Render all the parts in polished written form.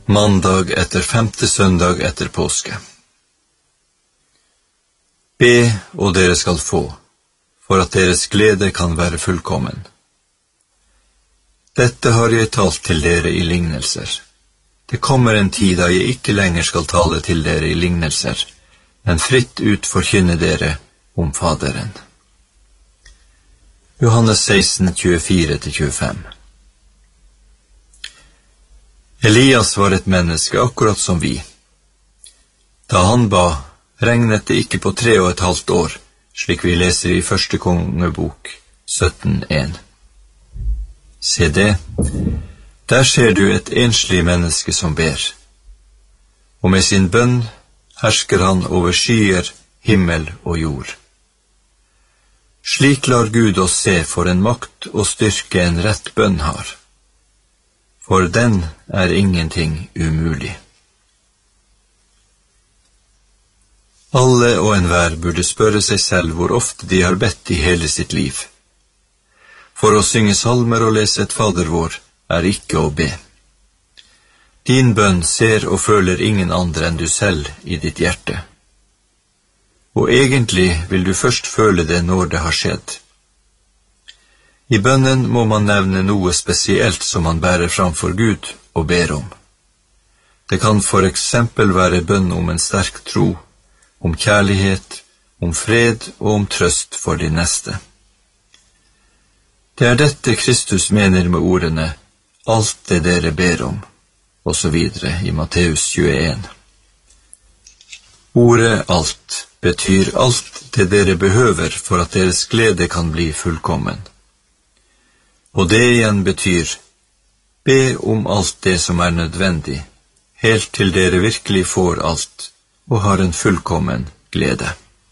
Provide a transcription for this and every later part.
Mandag etter 5. søndag etter påske. Be, og dere skal få, for at deres glede kan være fullkommen. Dette har jeg talt til dere i lignelser. Det kommer en tid da jeg ikke lenger skal tale til dere i lignelser, men fritt ut forkynne dere om Faderen. Johannes 16, 24-25. Elias var et menneske akkurat som vi. Da han ba, regnet det ikke på 3,5 år, slik vi leser i 1. kongebok 17:1. Se det, der ser du et enslig menneske som ber, og med sin bønn hersker han over skyer, himmel og jord. Slik lar Gud oss se for en makt og styrke en rett bønn har. For den er ingenting umulig. Alle og enhver burde spørre seg selv hvor ofte de har bedt i hele sitt liv. For å synge salmer og lese et fadervår er ikke å be. Din bønn ser og føler ingen andre enn du selv i ditt hjerte. Og egentlig vil du først føle det når det har skjedd. I bønnen må man nevne noe spesielt som man bærer fram for Gud og ber om. Det kan for eksempel være bønn om en sterk tro, om kjærlighet, om fred og om trøst for de neste. Det er dette Kristus mener med ordene «alt det dere ber om», og så videre i Matteus 21. Ordet «alt» betyr alt det dere behøver for at deres glede kan bli fullkommen. Og det igjen betyr, be om alt det som er nødvendig, helt til dere virkelig får alt, og har en fullkommen glede.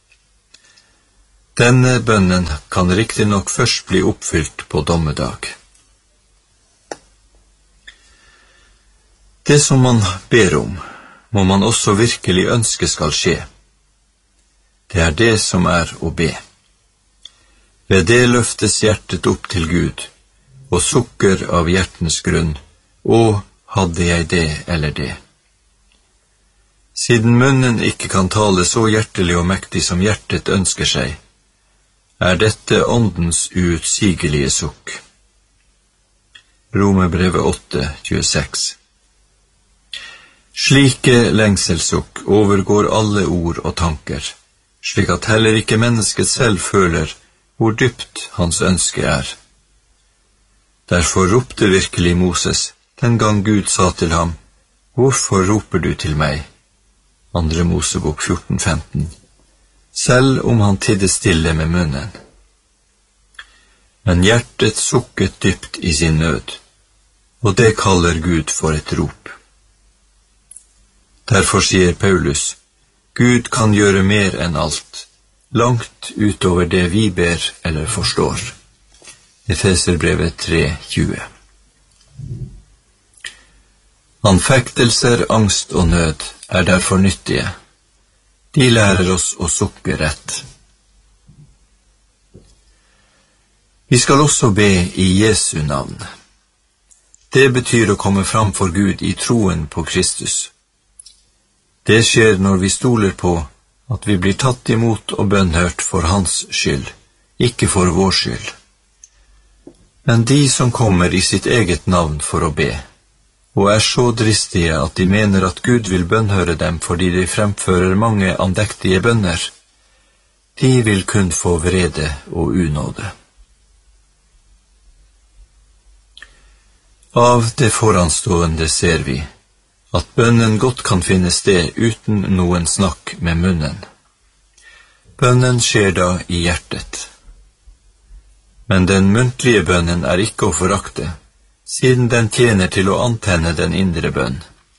Denne bønnen kan riktig nok først bli oppfylt på dommedag. Det som man ber om, må man også virkelig ønske skal skje. Det er det som er å be. Ved det løftes hjertet opp til Gud, og sukker av hjertens grunn, og hadde jeg det eller det. Siden munnen ikke kan tale så hjertelig og mektig som hjertet ønsker seg, er dette åndens uutsigelige sukk. Romerbrevet 8:26. Slike lengselsukk overgår alle ord og tanker, slik at heller ikke mennesket selv føler hvor dypt hans ønske er. Derfor ropte virkelig Moses, den gang Gud sa til ham, «Hvorfor roper du til meg?» 2. Mosebok 14:15. Selv om han tidde stille med munnen. Men hjertet sukket dypt i sin nød, og det kaller Gud for et rop. Derfor sier Paulus, Gud kan gjøre mer enn alt, langt utover det vi ber eller forstår. Efeserbrevet 3:20. Anfektelser, angst og nød er derfor nyttige. De lærer oss å sukke rett. Vi skal også be i Jesu navn. Det betyr å komme fram for Gud i troen på Kristus. Det skjer når vi stoler på at vi blir tatt imot og bønnhørt for hans skyld, ikke for vår skyld. Men de som kommer i sitt eget navn for å be, og er så dristige at de mener at Gud vil bønnhøre dem fordi de fremfører mange andektige bønner, de vil kun få vrede og unåde. Av det foranstående ser vi at bønnen godt kan finne sted uten noen snakk med munnen. Bønnen skjer da i hjertet. Men den muntlige bønnen er ikke å forakte, siden den tjener til å antenne den indre bønn.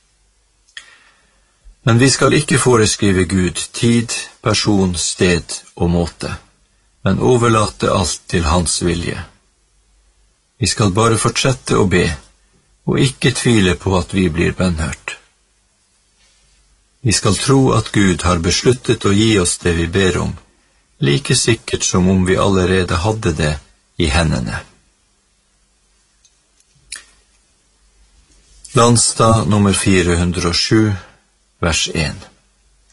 Men vi skal ikke foreskrive Gud tid, person, sted og måte, men overlate alt til hans vilje. Vi skal bare fortsette å be, og ikke tvile på at vi blir bønnhørt. Vi skal tro at Gud har besluttet å gi oss det vi ber om, like sikkert som om vi allerede hadde det i hendene. Landstad nummer 407, vers 1.